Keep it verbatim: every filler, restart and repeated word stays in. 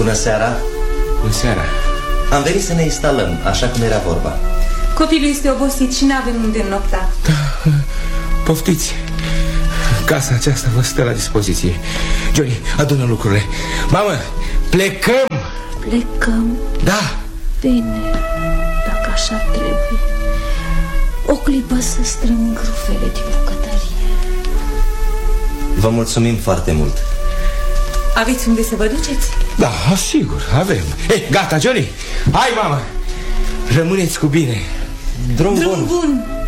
Bună seara. Bună seara. Am venit să ne instalăm, așa cum era vorba. Copilul este obosit și n-avem unde înnopta. Da, poftiți. Casa aceasta vă stă la dispoziție. Johnny, adună lucrurile. Mamă, plecăm. Plecăm? Da. Bine, dacă așa trebuie. O clipă să strâng rufele din bucătărie. Vă mulțumim foarte mult. Aveți unde să vă duceți? Da, sigur, avem. Ei, gata, Johnny. Hai, mamă. Rămâneți cu bine. Drum, Drum bun. bun.